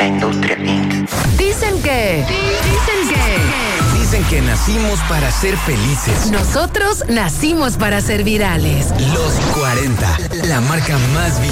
industria Inc. Dicen que nacimos para ser felices. nosotros nacimos para ser virales. Los 40, la marca más